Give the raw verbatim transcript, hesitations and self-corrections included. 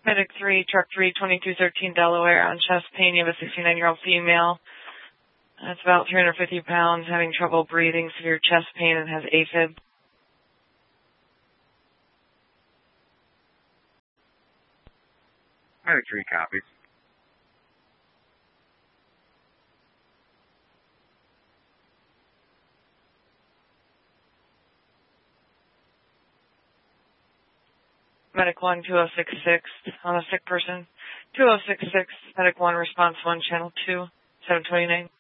Medic three, Truck three, twenty-two thirteen Delaware, on chest pain. You have a sixty-nine-year-old female. That's about three hundred fifty pounds, having trouble breathing, severe chest pain, and has AFib. Medic three copies. Medic one, two oh six six, on a sick person. two oh six six, Medic one, response one, channel two, seven twenty-nine.